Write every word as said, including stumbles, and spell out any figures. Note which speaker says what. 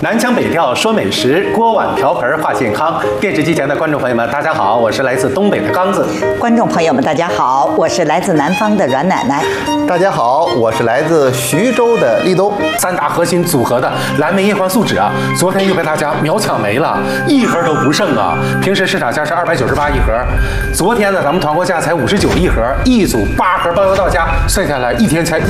Speaker 1: 南腔北调说美食，锅碗瓢盆话健康。电视机前的观众朋友们，大家好，我是来自东北的刚子。
Speaker 2: 观众朋友们，大家好，我是来自南方的阮奶奶。
Speaker 3: 大家好，我是来自徐州的立冬。
Speaker 1: 三大核心组合的蓝莓叶黄素酯啊，昨天又被大家秒抢没了，一盒都不剩啊！平时市场价是二百九十八一盒，昨天呢，咱们团购价才五十九一盒，一组八盒包邮到家，算下来一天才